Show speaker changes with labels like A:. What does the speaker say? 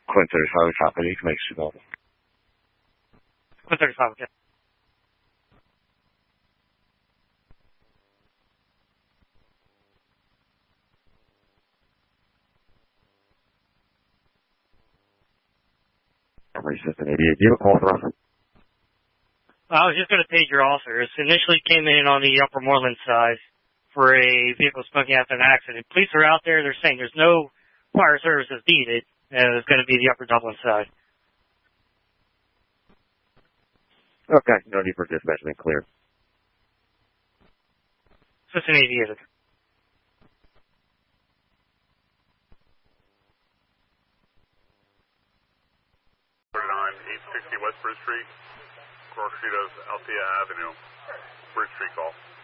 A: Quinn 35 copy, you can make signal.
B: Quinn 35, okay.
A: Resistant 88. Do you have a call for us?
B: I was just going to page your officers. Initially came in on the Upper Moreland side for a vehicle smoking after an accident. Police are out there. They're saying there's no fire services needed, and it's going to be the Upper Dublin side.
A: Okay, no need for dispatch, been cleared.
B: Assistant aviator.
C: 860 West Bridge Street, cross street of Althea Avenue. Bridge Street call.